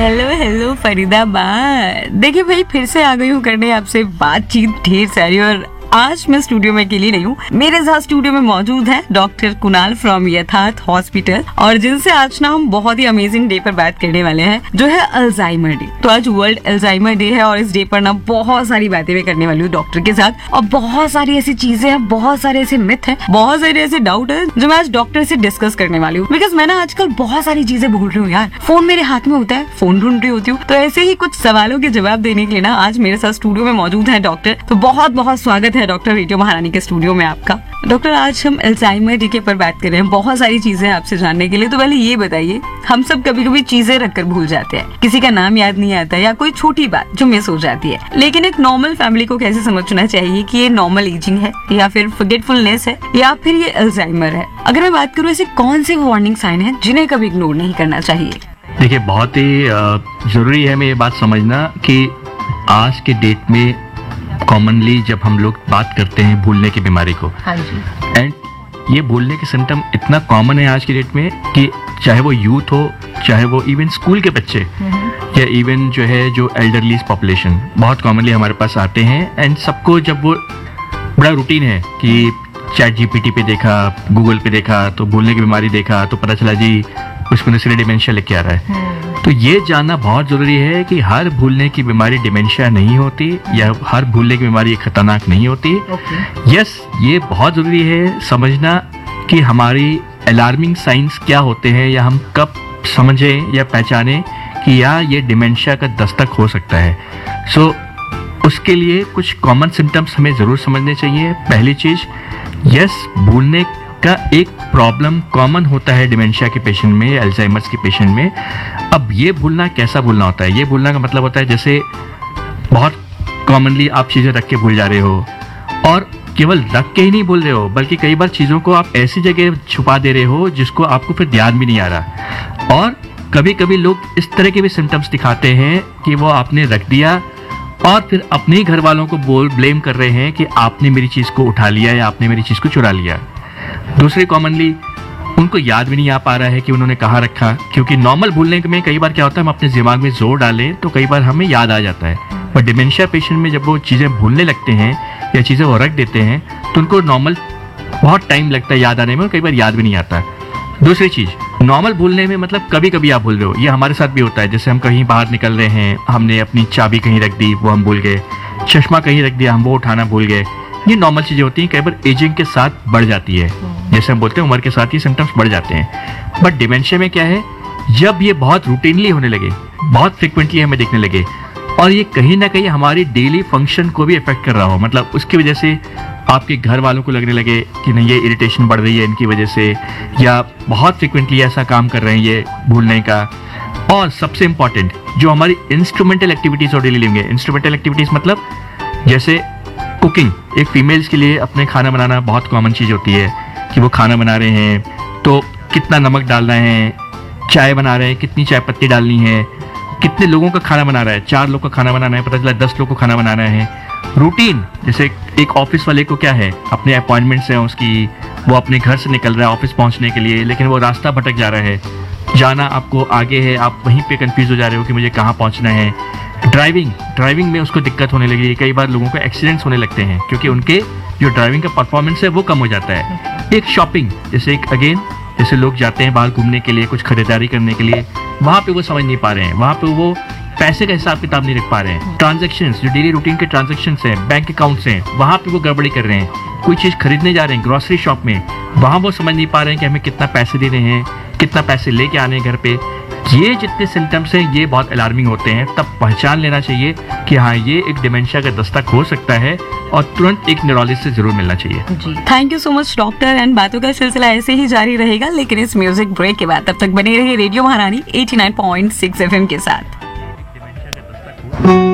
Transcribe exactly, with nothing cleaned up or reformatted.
Hello hello Faridabad. देखिए भाई, फिर से आ गई हूँ करने आपसे बातचीत ढेर सारी। और आज मैं स्टूडियो में अकेली नहीं हूँ, मेरे साथ स्टूडियो में मौजूद है डॉक्टर कुणाल फ्रॉम यथार्थ हॉस्पिटल, और जिनसे आज ना हम बहुत ही अमेजिंग डे पर बात करने वाले हैं, जो है अल्जाइमर डे। तो आज वर्ल्ड अल्जाइमर डे है और इस डे पर ना बहुत सारी बातें मैं करने वाली हूँ डॉक्टर के साथ, और बहुत सारी ऐसी चीजें हैं, बहुत सारे ऐसे मिथ हैं, बहुत सारे ऐसे डाउट है जो मैं आज डॉक्टर से डिस्कस करने वाली हूँ। बिकॉज मैं ना आजकल बहुत सारी चीजें भूल रही हूँ यार, फोन मेरे हाथ में होता है, फोन ढूंढ रही होती हूँ। तो ऐसे ही कुछ सवालों के जवाब देने के लिए ना आज मेरे साथ स्टूडियो में मौजूद है डॉक्टर। तो बहुत बहुत स्वागत है डॉक्टर रेडियो महारानी के स्टूडियो में आपका। डॉक्टर, आज हम अल्जाइमर डे के पर बात कर रहे हैं, बहुत सारी चीजें आपसे जानने के लिए। तो पहले ये बताइए, हम सब कभी कभी चीजें रखकर भूल जाते हैं, किसी का नाम याद नहीं आता या कोई छोटी बात जो मिस हो जाती है, लेकिन एक नॉर्मल फैमिली को कैसे समझना चाहिए कि ये नॉर्मल एजिंग है या फिर फॉरगेटफुलनेस है या फिर ये अल्जाइमर है? अगर मैं बात करूँ, ऐसे कौन से वार्निंग साइन है जिन्हें कभी इग्नोर नहीं करना चाहिए? देखिए, बहुत ही जरूरी है हमें ये बात समझना कि आज के डेट में कॉमनली जब हम लोग बात करते हैं भूलने की बीमारी को, हाँ जी, एंड ये भूलने के सिम्टम इतना कॉमन है आज की डेट में कि चाहे वो यूथ हो, चाहे वो इवन स्कूल के बच्चे या इवन जो है जो एल्डरली पॉपुलेशन, बहुत कॉमनली हमारे पास आते हैं। एंड सबको जब वो बड़ा रूटीन है कि चैट जीपीटी पे देखा, गूगल पे देखा, तो भूलने की बीमारी देखा तो पता चला जी उसको नस्ली डिमेंशिया लेके आ रहा है। तो ये जानना बहुत जरूरी है कि हर भूलने की बीमारी डिमेंशिया नहीं होती या हर भूलने की बीमारी खतरनाक नहीं होती। okay. यस, ये बहुत जरूरी है समझना कि हमारी अलार्मिंग साइंस क्या होते हैं, या हम कब समझें या पहचानें कि या ये डिमेंशिया का दस्तक हो सकता है। सो so, उसके लिए कुछ कॉमन सिम्टम्स हमें जरूर समझने चाहिए। पहली चीज, यस, भूलने का एक प्रॉब्लम कॉमन होता है डिमेंशिया के पेशेंट में, अल्जाइमर्स के पेशेंट में। अब ये भूलना कैसा भूलना होता है? ये भूलना का मतलब होता है जैसे बहुत कॉमनली आप चीजें रख के भूल जा रहे हो, और केवल रख के ही नहीं भूल रहे हो बल्कि कई बार चीजों को आप ऐसी जगह छुपा दे रहे हो जिसको आपको फिर ध्यान भी नहीं आ रहा। और कभी कभी लोग इस तरह के भी सिम्टम्स दिखाते हैं कि वो आपने रख दिया और फिर अपने ही घर वालों को बोल ब्लेम कर रहे हैं कि आपने मेरी चीज को उठा लिया या आपने मेरी चीज को चुरा लिया। दूसरे, कॉमनली उनको याद भी नहीं आ पा रहा है कि उन्होंने कहाँ रखा, क्योंकि नॉर्मल भूलने में कई बार क्या होता है, हम अपने दिमाग में जोर डालें तो कई बार हमें याद आ जाता है। पर डिमेंशिया पेशेंट में जब वो चीज़ें भूलने लगते हैं या चीज़ें वो रख देते हैं तो उनको नॉर्मल बहुत टाइम लगता है याद आने में, और कई बार याद भी नहीं आता। दूसरी चीज़, नॉर्मल भूलने में मतलब कभी कभी आप भूल रहे हो, ये हमारे साथ भी होता है। जैसे हम कहीं बाहर निकल रहे हैं, हमने अपनी चाबी कहीं रख दी, वो हम भूल गए, चश्मा कहीं रख दिया, हम वो उठाना भूल गए। ये नॉर्मल चीजें होती हैं, कई बार एजिंग के साथ बढ़ जाती है, जैसे हम बोलते हैं उम्र के साथ ये सिम्टम्स बढ़ जाते हैं। बट डिमेंशिया में क्या है, जब ये बहुत रूटीनली होने लगे, बहुत फ्रिक्वेंटली हमें देखने लगे, और ये कहीं ना कहीं हमारी डेली फंक्शन को भी इफेक्ट कर रहा हो, मतलब उसकी वजह से आपके घर वालों को लगने लगे कि नहीं ये इरिटेशन बढ़ रही है इनकी वजह से, या बहुत फ्रिक्वेंटली ऐसा काम कर रहे हैं ये भूलने का। और सबसे इंपॉर्टेंट, जो हमारी इंस्ट्रूमेंटल एक्टिविटीज और डेली लिविंग है, इंस्ट्रूमेंटल एक्टिविटीज मतलब जैसे कुकिंग, एक फीमेल्स के लिए अपने खाना बनाना बहुत कॉमन चीज़ होती है कि वो खाना बना रहे हैं तो कितना नमक डालना है, चाय बना रहे हैं कितनी चाय पत्ती डालनी है, कितने लोगों का खाना बना रहा है, चार लोग का खाना बनाना है, पता चला दस लोग को खाना बनाना है। रूटीन, जैसे एक ऑफिस वाले को क्या है, अपने अपॉइंटमेंट्स हैं उसकी, वो अपने घर से निकल रहा है ऑफिस पहुंचने के लिए, लेकिन वो रास्ता भटक जा रहा है, जाना आपको आगे है, आप वहीं पे कंफ्यूज हो जा रहे हो कि मुझे कहाँ पहुंचना है। ड्राइविंग ड्राइविंग में उसको दिक्कत होने लगी, कई बार लोगों को एक्सीडेंट्स होने लगते हैं क्योंकि उनके जो ड्राइविंग का परफॉर्मेंस है वो कम हो जाता है। एक शॉपिंग, जैसे एक अगेन जैसे लोग जाते हैं बाहर घूमने के लिए, कुछ खरीदारी करने के लिए, वहाँ पे वो समझ नहीं पा रहे हैं, वहाँ पे वो पैसे का हिसाब किताब नहीं रख पा रहे हैं। ट्रांजैक्शंस, जो डेली रूटीन के ट्रांजैक्शंस हैं, बैंक अकाउंट्स हैं, वहाँ पे वो गड़बड़ी कर रहे हैं। कोई चीज़ खरीदने जा रहे हैं ग्रोसरी शॉप में, वहाँ वो समझ नहीं पा रहे हैं कि हमें कितना पैसे देने हैं, कितना पैसे लेके आने हैं घर पे। ये जितने सिम्टम्स हैं ये बहुत अलार्मिंग होते हैं, तब पहचान लेना चाहिए कि हाँ ये एक डिमेंशिया का दस्तक हो सकता है और तुरंत एक न्यूरोलॉजिस्ट से जरूर मिलना चाहिए। जी, thank you so much doctor. And बातों का सिलसिला ऐसे ही जारी रहेगा, लेकिन इस म्यूजिक ब्रेक के बाद। तब तक बने रहिए रेडियो महारानी eighty nine point six F M के साथ।